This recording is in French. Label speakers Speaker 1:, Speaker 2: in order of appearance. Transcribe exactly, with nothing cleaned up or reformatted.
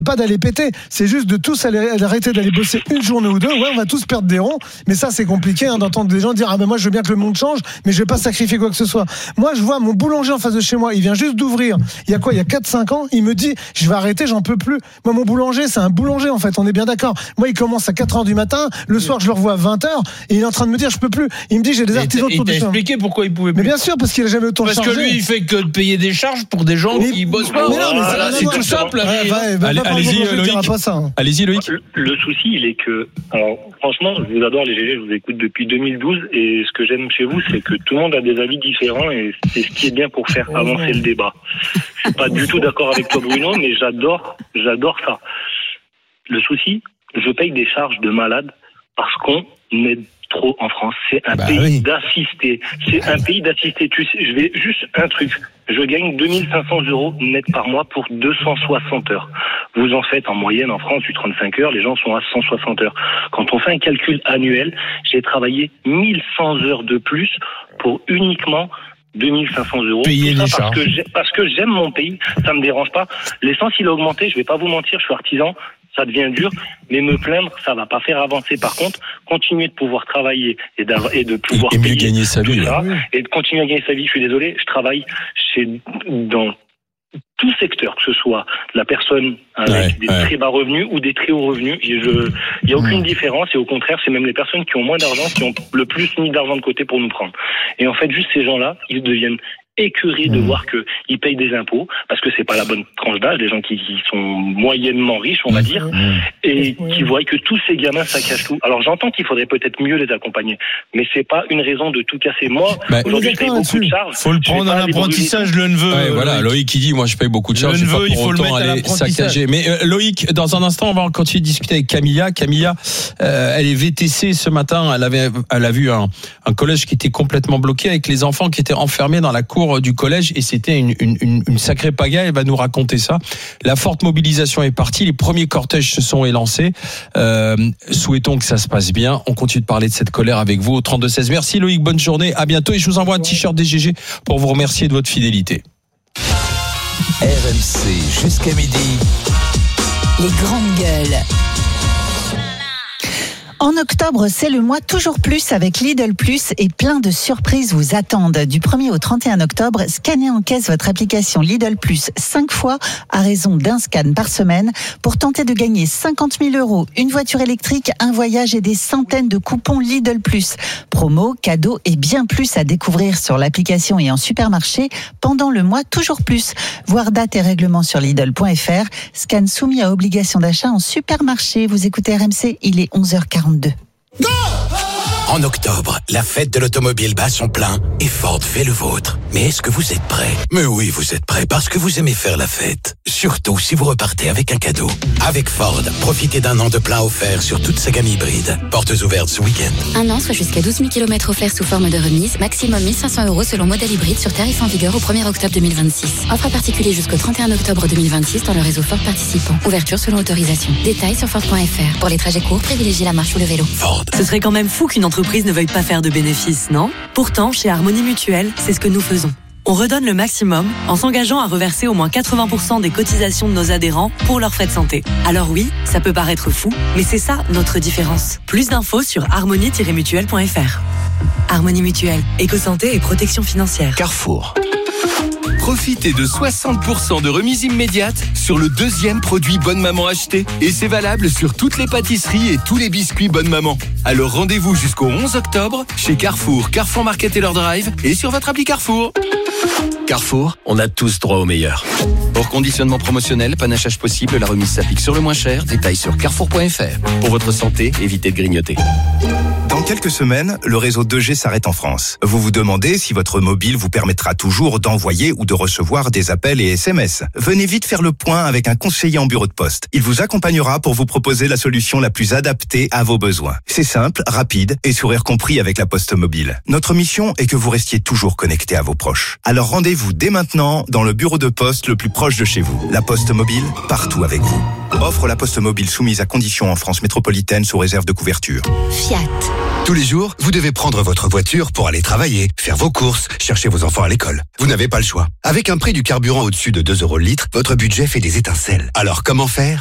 Speaker 1: pas d'aller péter, c'est juste de tous aller, arrêter d'aller bosser une journée ou deux. Ouais, on va tous perdre des ronds, mais ça c'est compliqué hein, d'entendre des gens dire ah ben moi je veux bien que le monde change, mais je vais pas sacrifier quoi que ce soit. Moi je vois mon boulanger en face de chez moi, il vient juste d'ouvrir. Il y a quoi, il y a quatre cinq ans, il me dit je vais arrêter, j'en peux plus. Moi mon boulanger c'est un boulanger en fait, on est bien d'accord. Moi il commence à quatre heures du matin, le soir je le revois à vingt heures et il est en train de me dire je peux plus. Il me dit j'ai des artisans autour de
Speaker 2: chez moi. Il t'a expliqué pourquoi il pouvait plus.
Speaker 1: Mais bien sûr parce qu'il a jamais autant
Speaker 2: parce
Speaker 1: chargé.
Speaker 2: Parce que lui il fait que de payer des charges pour des gens mais, qui bossent pas.
Speaker 1: Mais non, mais
Speaker 2: voilà, c'est tout simple.
Speaker 1: Ouais, ouais, bah,
Speaker 3: Allez, allez-y Loïc.
Speaker 1: Pas ça, hein.
Speaker 3: Allez-y Loïc.
Speaker 4: Le, le souci il est que alors franchement je vous adore les G G, je vous écoute depuis deux mille douze et ce que j'aime chez vous c'est que tout le monde a des avis différents et c'est ce qui est bien pour faire avancer le débat. Je suis pas du tout d'accord avec toi Bruno mais j'adore j'adore ça. Le souci, je paye des charges de malade parce qu'on aide trop en France. C'est un bah pays oui. d'assistés. C'est un pays d'assistés. Tu sais, je vais juste un truc. Je gagne deux mille cinq cents euros net par mois pour deux cent soixante heures. Vous en faites en moyenne en France du trente-cinq heures. Les gens sont à cent soixante heures. Quand on fait un calcul annuel, j'ai travaillé mille cent heures de plus pour uniquement deux mille cinq cents euros.
Speaker 3: Payer les
Speaker 4: parce
Speaker 3: charges.
Speaker 4: que j'ai, parce que j'aime mon pays. Ça me dérange pas. L'essence, il a augmenté. Je vais pas vous mentir. Je suis artisan. Ça devient dur, mais me plaindre, ça va pas faire avancer. Par contre, continuer de pouvoir travailler et, et de pouvoir
Speaker 3: et mieux
Speaker 4: payer
Speaker 3: gagner sa vie,
Speaker 4: ça,
Speaker 3: oui.
Speaker 4: et de continuer à gagner sa vie. Je suis désolé, je travaille chez dans tout secteur, que ce soit la personne avec
Speaker 3: ouais,
Speaker 4: des
Speaker 3: ouais.
Speaker 4: très bas revenus ou des très hauts revenus. Et je, il y a aucune mmh. différence. Et au contraire, c'est même les personnes qui ont moins d'argent qui ont le plus mis d'argent de côté pour nous prendre. Et en fait, juste ces gens-là, ils deviennent écœurés de mmh. voir qu'ils payent des impôts parce que c'est pas la bonne tranche d'âge, des gens qui, qui sont moyennement riches, on va dire, mmh. et mmh. qui voient que tous ces gamins ça cache tout. Alors j'entends qu'il faudrait peut-être mieux les accompagner, mais c'est pas une raison de tout casser. Moi, bah, aujourd'hui, je paye beaucoup de charges.
Speaker 2: Faut le prendre en apprentissage, le neveu.
Speaker 3: Ouais, voilà, Loïc qui dit moi je paye beaucoup de charges, je vais pas pour autant aller saccager. Mais euh, Loïc, dans un instant, on va continuer de discuter avec Camilla. Camilla, euh, elle est V T C ce matin. Elle avait, elle a vu un, un collège qui était complètement bloqué avec les enfants qui étaient enfermés dans la cour du collège et c'était une, une, une, une sacrée pagaille. Elle va nous raconter ça. La forte mobilisation est partie, les premiers cortèges se sont élancés. Euh, souhaitons que ça se passe bien. On continue de parler de cette colère avec vous au trente-deux seize. Merci Loïc, bonne journée, à bientôt et je vous envoie un t-shirt des G G pour vous remercier de votre fidélité.
Speaker 5: R M C jusqu'à midi.
Speaker 6: Les grandes gueules. En octobre, c'est le mois toujours plus avec Lidl Plus et plein de surprises vous attendent. Du premier au trente et un octobre, scannez en caisse votre application Lidl Plus cinq fois à raison d'un scan par semaine pour tenter de gagner cinquante mille euros, une voiture électrique, un voyage et des centaines de coupons Lidl Plus. Promos, cadeaux et bien plus à découvrir sur l'application et en supermarché pendant le mois toujours plus. Voir date et règlement sur Lidl point F R. Scan soumis à obligation d'achat en supermarché. Vous écoutez R M C, il est onze heures quarante-deux.
Speaker 5: Go! En octobre, la fête de l'automobile bat son plein et Ford fait le vôtre. Mais est-ce que vous êtes prêts? Mais oui, vous êtes prêts parce que vous aimez faire la fête. Surtout si vous repartez avec un cadeau. Avec Ford, profitez d'un an de plein offert sur toute sa gamme hybride. Portes ouvertes ce week-end.
Speaker 7: Un an, soit jusqu'à douze mille kilomètres offerts sous forme de remise. Maximum mille cinq cents euros selon modèle hybride sur tarif en vigueur au premier octobre deux mille vingt-six. Offre à particulier jusqu'au trente et un octobre deux mille vingt-six dans le réseau Ford participant. Ouverture selon autorisation. Détails sur Ford point F R. Pour les trajets courts, privilégiez la marche ou le vélo.
Speaker 5: Ford.
Speaker 8: Ce serait quand même fou qu'une entreprise ne veuille pas faire de bénéfices, non? Pourtant, chez Harmonie Mutuelle, c'est ce que nous faisons. On redonne le maximum en s'engageant à reverser au moins quatre-vingts pour cent des cotisations de nos adhérents pour leurs frais de santé. Alors oui, ça peut paraître fou, mais c'est ça notre différence. Plus d'infos sur harmonie tiret mutuelle point F R. Harmonie Mutuelle, éco-santé et protection financière.
Speaker 5: Carrefour.
Speaker 9: Profitez de soixante pour cent de remise immédiate sur le deuxième produit Bonne Maman acheté. Et c'est valable sur toutes les pâtisseries et tous les biscuits Bonne Maman. Alors rendez-vous jusqu'au onze octobre chez Carrefour, Carrefour Market et leur drive et sur votre appli Carrefour.
Speaker 5: Carrefour, on a tous droit au meilleur.
Speaker 9: Hors conditionnement promotionnel, panachage possible, la remise s'applique sur le moins cher. Détails sur carrefour point F R. Pour votre santé, évitez de grignoter.
Speaker 10: Dans quelques semaines, le réseau deux G s'arrête en France. Vous vous demandez si votre mobile vous permettra toujours d'envoyer ou de recevoir des appels et S M S. Venez vite faire le point avec un conseiller en bureau de poste. Il vous accompagnera pour vous proposer la solution la plus adaptée à vos besoins. C'est simple, rapide et sourire compris avec la Poste Mobile. Notre mission est que vous restiez toujours connecté à vos proches. Alors rendez-vous dès maintenant dans le bureau de poste le plus proche de chez vous. La Poste Mobile, partout avec vous. Offre La Poste Mobile soumise à conditions en France métropolitaine sous réserve de couverture.
Speaker 7: Fiat.
Speaker 11: Tous les jours, vous devez prendre votre voiture pour aller travailler, faire vos courses, chercher vos enfants à l'école. Vous n'avez pas le choix. Avec un prix du carburant au-dessus de deux euros le litre, votre budget fait des étincelles. Alors comment faire ?